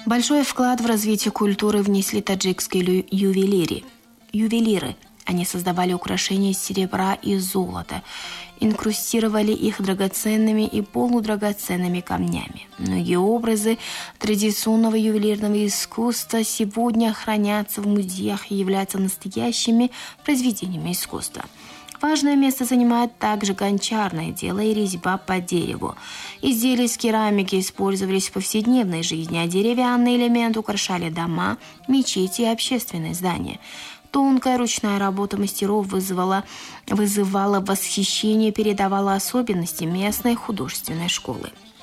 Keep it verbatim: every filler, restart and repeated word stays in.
Большой вклад в развитие культуры внесли таджикские ювелиры. Ювелиры. Они создавали украшения из серебра и золота, инкрустировали их драгоценными и полудрагоценными камнями. Многие образы традиционного ювелирного искусства сегодня хранятся в музеях и являются настоящими произведениями искусства. Важное место занимает также гончарное дело и резьба по дереву. Изделия из керамики использовались в повседневной жизни, а деревянные элементы украшали дома, мечети и общественные здания. Тонкая ручная работа мастеров вызывала, вызывала восхищение и передавала особенности местной художественной школы.